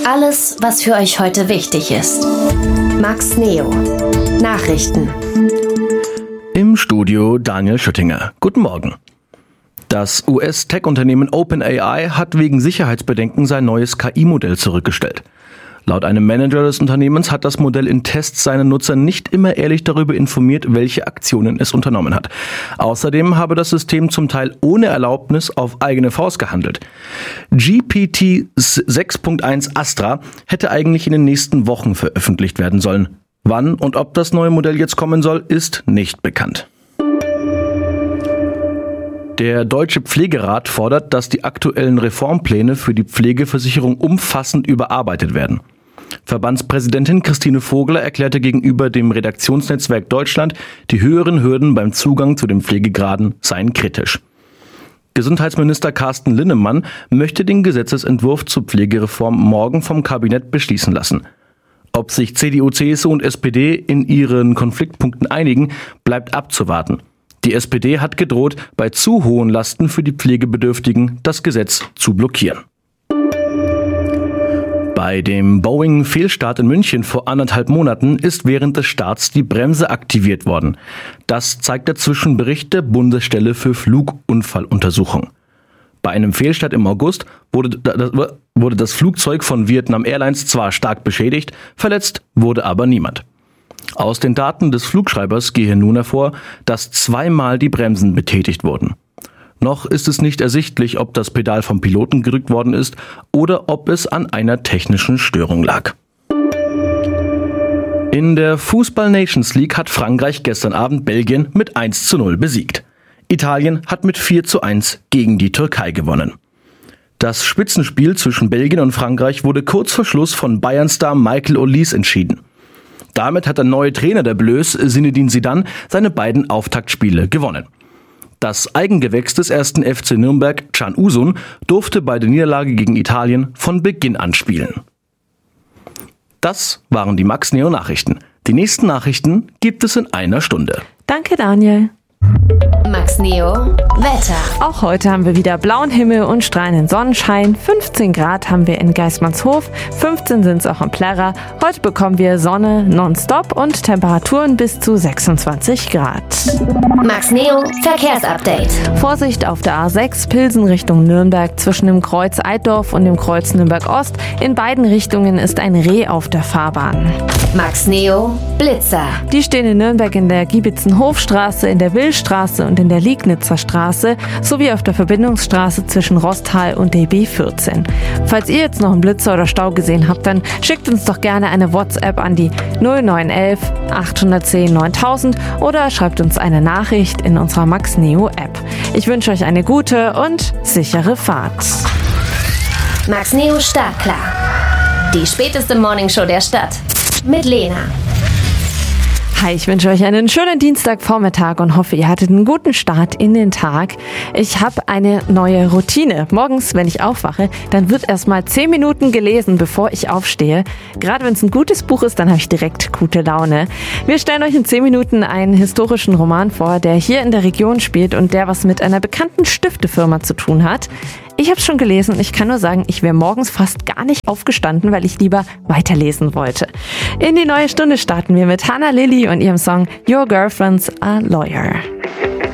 Alles, was für euch heute wichtig ist. Max Neo. Nachrichten. Im Studio Daniel Schüttinger. Guten Morgen. Das US-Tech-Unternehmen OpenAI hat wegen Sicherheitsbedenken sein neues KI-Modell zurückgestellt. Laut einem Manager des Unternehmens hat das Modell in Tests seine Nutzer nicht immer ehrlich darüber informiert, welche Aktionen es unternommen hat. Außerdem habe das System zum Teil ohne Erlaubnis auf eigene Faust gehandelt. GPT 6.1 Astra hätte eigentlich in den nächsten Wochen veröffentlicht werden sollen. Wann und ob das neue Modell jetzt kommen soll, ist nicht bekannt. Der Deutsche Pflegerat fordert, dass die aktuellen Reformpläne für die Pflegeversicherung umfassend überarbeitet werden. Verbandspräsidentin Christine Vogler erklärte gegenüber dem Redaktionsnetzwerk Deutschland, die höheren Hürden beim Zugang zu den Pflegegraden seien kritisch. Gesundheitsminister Carsten Linnemann möchte den Gesetzesentwurf zur Pflegereform morgen vom Kabinett beschließen lassen. Ob sich CDU, CSU und SPD in ihren Konfliktpunkten einigen, bleibt abzuwarten. Die SPD hat gedroht, bei zu hohen Lasten für die Pflegebedürftigen das Gesetz zu blockieren. Bei dem Boeing-Fehlstart in München vor 1,5 Monaten ist während des Starts die Bremse aktiviert worden. Das zeigt der Zwischenbericht der Bundesstelle für Flugunfalluntersuchung. Bei einem Fehlstart im August wurde das Flugzeug von Vietnam Airlines zwar stark beschädigt, verletzt wurde aber niemand. Aus den Daten des Flugschreibers gehe nun hervor, dass 2-mal die Bremsen betätigt wurden. Noch ist es nicht ersichtlich, ob das Pedal vom Piloten gedrückt worden ist oder ob es an einer technischen Störung lag. In der Fußball-Nations League hat Frankreich gestern Abend Belgien mit 1:0 besiegt. Italien hat mit 4:1 gegen die Türkei gewonnen. Das Spitzenspiel zwischen Belgien und Frankreich wurde kurz vor Schluss von Bayern-Star Michael Olise entschieden. Damit hat der neue Trainer der Bleus, Zinedine Zidane, seine beiden Auftaktspiele gewonnen. Das Eigengewächs des 1. FC Nürnberg, Can Uzun, durfte bei der Niederlage gegen Italien von Beginn an spielen. Das waren die Max Neo Nachrichten. Die nächsten Nachrichten gibt es in einer Stunde. Danke, Daniel. Max Neo. Wetter. Auch heute haben wir wieder blauen Himmel und strahlenden Sonnenschein. 15 Grad haben wir in Geismanshof, 15 sind es auch in Plärrer. Heute bekommen wir Sonne nonstop und Temperaturen bis zu 26 Grad. Max Neo. Verkehrsupdate. Vorsicht auf der A6 Pilsen Richtung Nürnberg zwischen dem Kreuz Eitorf und dem Kreuz Nürnberg Ost. In beiden Richtungen ist ein Reh auf der Fahrbahn. Max Neo. Blitzer. Die stehen in Nürnberg in der Giebitzenhofstraße, in der Willstraße und in der Liegnitzer Straße sowie auf der Verbindungsstraße zwischen Rosthal und der B14. Falls ihr jetzt noch einen Blitzer oder Stau gesehen habt, dann schickt uns doch gerne eine WhatsApp an die 0911 810 9000 oder schreibt uns eine Nachricht in unserer Max Neo App. Ich wünsche euch eine gute und sichere Fahrt. Max Neo startklar. Die späteste Morningshow der Stadt. Mit Lena. Hi, ich wünsche euch einen schönen Dienstagvormittag und hoffe, ihr hattet einen guten Start in den Tag. Ich habe eine neue Routine. Morgens, wenn ich aufwache, dann wird erstmal 10 Minuten gelesen, bevor ich aufstehe. Gerade wenn es ein gutes Buch ist, dann habe ich direkt gute Laune. Wir stellen euch in 10 Minuten einen historischen Roman vor, der hier in der Region spielt und der was mit einer bekannten Stiftefirma zu tun hat. Ich habe es schon gelesen und ich kann nur sagen, ich wäre morgens fast gar nicht aufgestanden, weil ich lieber weiterlesen wollte. In die neue Stunde starten wir mit Hannah Lily und ihrem Song Your Girlfriend's a Lawyer.